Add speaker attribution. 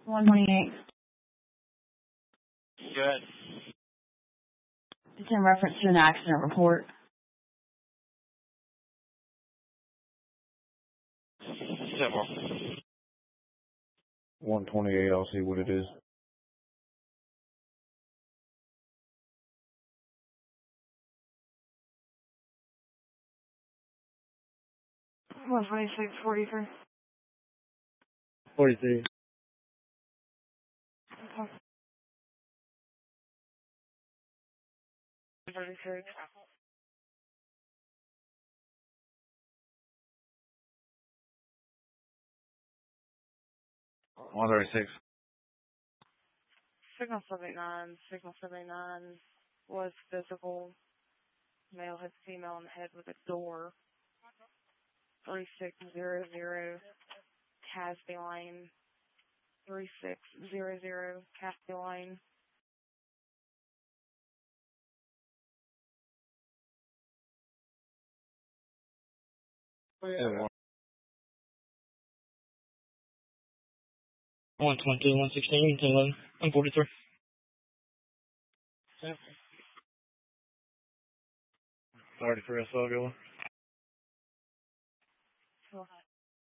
Speaker 1: 128.
Speaker 2: Good.
Speaker 1: It's in reference to an accident report.
Speaker 2: Civil.
Speaker 3: 128, I'll see what it is.
Speaker 1: One 2643.
Speaker 3: 43.
Speaker 1: Okay. 33.
Speaker 3: One 36.
Speaker 1: Signal 79 was physical. Male hit female in the head with a door. 3600 Casby Lane. 3600 Casby Lane.
Speaker 3: Yeah,
Speaker 2: 120, 116, 11, 143.
Speaker 3: 33, I saw you.